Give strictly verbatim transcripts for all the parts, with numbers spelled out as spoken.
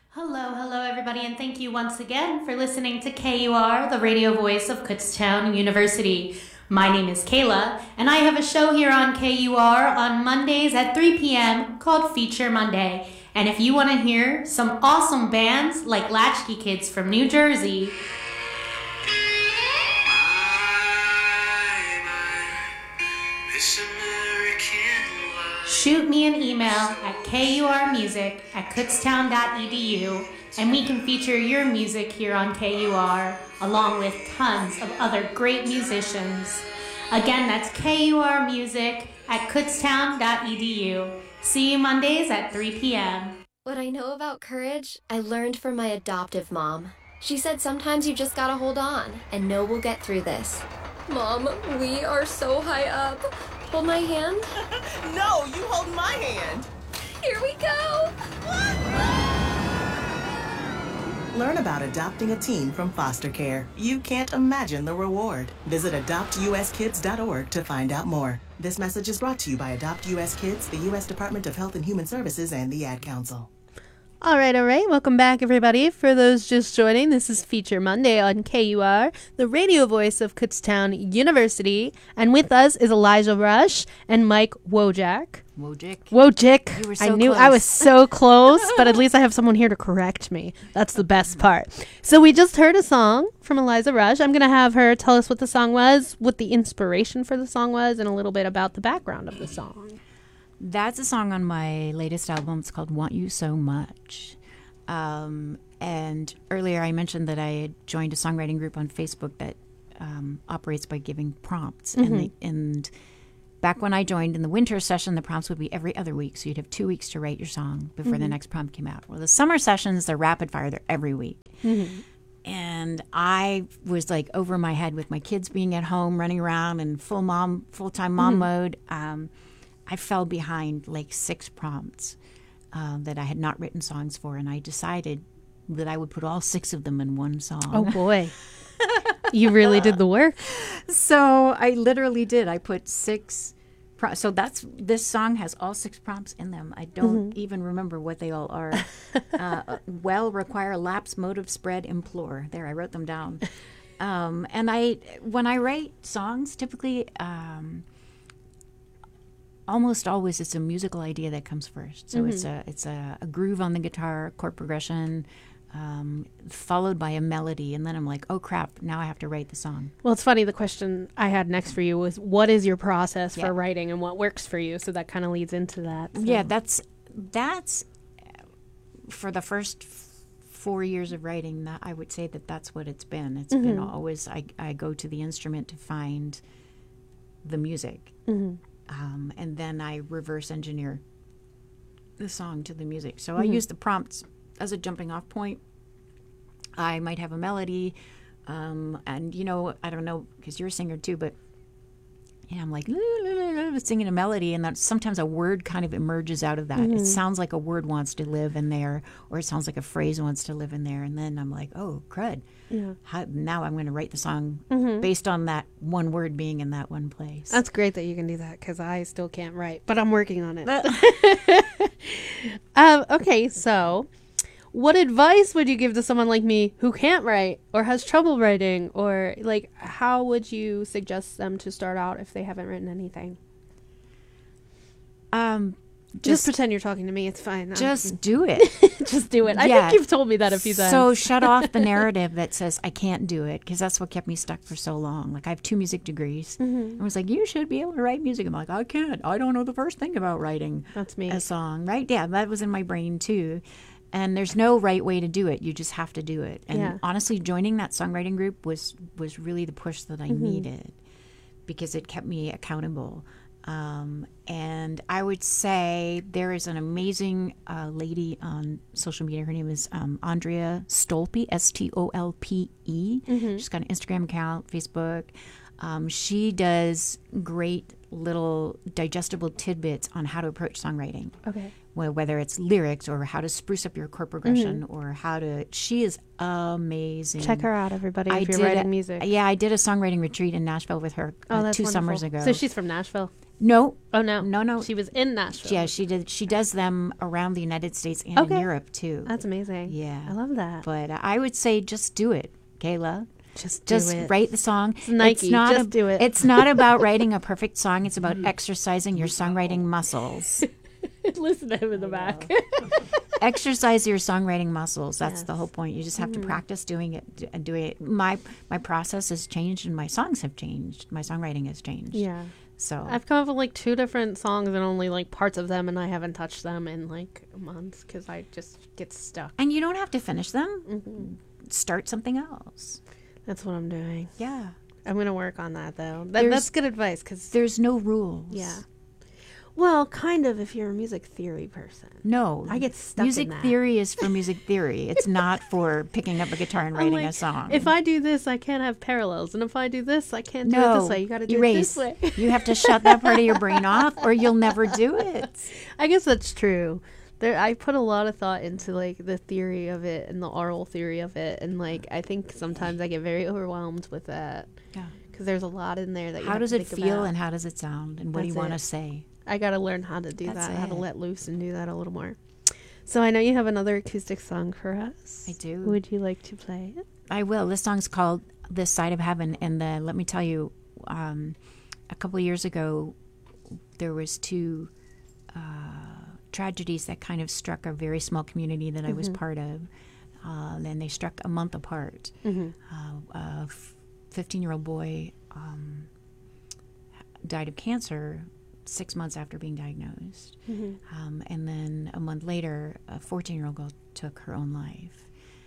Hello, hello, everybody, and thank you once again for listening to K U R, the radio voice of Kutztown University. My name is Kayla, and I have a show here on K U R on Mondays at three p.m. called Feature Monday. And if you want to hear some awesome bands like Latchkey Kids from New Jersey, shoot me an email at kurmusic at kutztown dot e d u, and we can feature your music here on K U R, along with tons of other great musicians. Again, that's kurmusic at kutztown dot e d u. See you Mondays at three p.m. What I know about courage, I learned from my adoptive mom. She said sometimes you just gotta hold on and know we'll get through this. Mom, we are so high up. Hold my hand. No, you hold my hand. Here we go. Learn about adopting a teen from foster care. You can't imagine the reward. Visit adopt u s kids dot org to find out more. This message is brought to you by Adopt U S Kids, the U S Department of Health and Human Services, and the Ad Council. All right, all right. Welcome back, everybody. For those just joining, this is Feature Monday on K U R, the radio voice of Kutztown University. And with us is Elijah Rush and Mike Wojak. Wojcik. Wojcik. You were so I knew close. I was so close, but at least I have someone here to correct me. That's the best part. So we just heard a song from Eliza Rush. I'm going to have her tell us what the song was, what the inspiration for the song was, and a little bit about the background of the song. That's a song on my latest album. It's called Want You So Much. Um, and earlier I mentioned that I had joined a songwriting group on Facebook that um, operates by giving prompts. Mm-hmm. And, the, and back when I joined in the winter session, the prompts would be every other week. So you'd have two weeks to write your song before Mm-hmm. the next prompt came out. Well, the summer sessions, they're rapid fire. They're every week. Mm-hmm. And I was like over my head with my kids being at home, running around in full mom, full-time mom Mm-hmm. mode. Um, I fell behind like six prompts uh, that I had not written songs for, and I decided that I would put all six of them in one song. Oh, boy. You really did the work. So I literally did. I put six. Pro- so that's this song has all six prompts in them. I don't Mm-hmm. even remember what they all are. uh, well, require, lapse, motive, spread, implore. There, I wrote them down. Um, and I, when I write songs, typically. Um, Almost always, it's a musical idea that comes first. So Mm-hmm. it's a it's a, a groove on the guitar, chord progression, um, followed by a melody, and then I'm like, oh crap! Now I have to write the song. Well, it's funny. The question I had next for you was, what is your process Yeah. for writing and what works for you? So that kind of leads into that. So. Yeah, that's that's uh, for the first f- four years of writing. That I would say that that's what it's been. It's been Mm-hmm. always I I go to the instrument to find the music. Mm-hmm. Um, and then I reverse engineer the song to the music. So Mm-hmm. I use the prompts as a jumping off point. I might have a melody, um, and you know, I don't know because you're a singer too, but yeah, I'm like "Loo, loo, loo, loo," singing a melody, and that sometimes a word kind of emerges out of that. Mm-hmm. It sounds like a word wants to live in there, or it sounds like a phrase wants to live in there, and then I'm like, oh crud! Yeah. How, now I'm going to write the song Mm-hmm. based on that one word being in that one place. That's great that you can do that because I still can't write, but I'm working on it. um, okay, so what advice would you give to someone like me who can't write or has trouble writing, or like how would you suggest them to start out if they haven't written anything? um, Just, just pretend you're talking to me. It's fine. I'm- just do it. just do it. I Yeah. think you've told me that a few times. So shut off the narrative that says I can't do it, because that's what kept me stuck for so long. Like I have two music degrees. Mm-hmm. I was like, you should be able to write music. I'm like, I can't. I don't know the first thing about writing That's me. a song, right? Yeah, that was in my brain too. And there's no right way to do it. You just have to do it. And Yeah. honestly, joining that songwriting group was was really the push that I Mm-hmm. needed, because it kept me accountable. Um, and I would say there is an amazing uh, lady on social media. Her name is um, Andrea Stolpe, S T O L P E. Mm-hmm. She's got an Instagram account, Facebook. Um, she does great little digestible tidbits on how to approach songwriting. Okay. wh- whether it's lyrics or how to spruce up your chord progression or how to. She is amazing. Check her out, everybody, if I you're did writing a- music. Yeah, I did a songwriting retreat in Nashville with her Oh, uh, that's two wonderful. summers ago. So she's from Nashville. no, Oh, no. no, no. She was in Nashville. Yeah, she did. She does them around the United States and Okay. in Europe too. That's amazing. Yeah. I love that. But I would say just do it, Kayla. Just do Just it. write the song. It's Nike, not just do it. It's not about writing a perfect song. It's about exercising your songwriting muscles. Listen to him in the back. Exercise your songwriting muscles. That's the Yes. whole point. You just have Mm-hmm. to practice doing it d- and doing it. My my process has changed and my songs have changed. My songwriting has changed. Yeah. So I've come up with like two different songs and only like parts of them, and I haven't touched them in like months because I just get stuck. and you don't have to finish them. Mm-hmm. Start something else. That's what I'm doing. Yeah. I'm going to work on that though. That, There's- that's good advice because, There's no rules. yeah. Well, kind of if you're a music theory person. No. I get stuck Music in that. theory is for music theory. It's not for picking up a guitar and I'm writing a like, song. If I do this, I can't have parallels. And if I do this, I can't do it no, this way. You got to do erase. it this way. You have to shut that part of your brain off or you'll never do it. I guess that's true. There, I put a lot of thought into like the theory of it and the oral theory of it, and like I think sometimes I get very overwhelmed with that Yeah. because there's a lot in there that. You How have does to it think feel about. and how does it sound and what do you That's want to it. say? I got to learn how to do That's that, how to it. let loose and do that a little more. So I know you have another acoustic song for us. I do. Would you like to play it? I will. This song's called "This Side of Heaven," and the, let me tell you, um, a couple of years ago, there was two uh, tragedies that kind of struck a very small community that I was part of, uh, and they struck a month apart. Uh, a fifteen-year-old boy um, died of cancer six months after being diagnosed, um, and then a month later, a fourteen-year-old girl took her own life.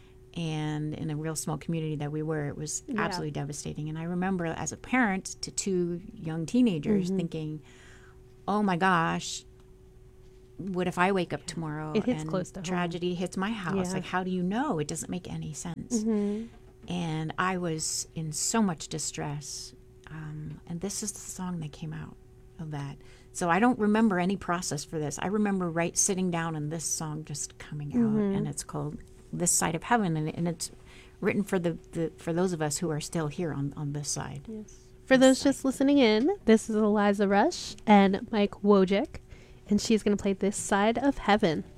And in a real small community that we were, it was Yeah. absolutely devastating. And I remember as a parent to two young teenagers Mm-hmm. thinking, oh my gosh, what if I wake up tomorrow It hits and close to home. tragedy hits my house? Yeah. Mm-hmm. Like, how do you know? It doesn't make any sense. And I was in so much distress. Um, and this is the song that came out of that. So I don't remember any process for this. I remember right sitting down and this song just coming out, Mm-hmm. and it's called "This Side of Heaven," and, and it's written for the, the for those of us who are still here on, on this side. For those just listening in, this is Eliza Rush and Mike Wojcik, and she's going to play This Side of Heaven.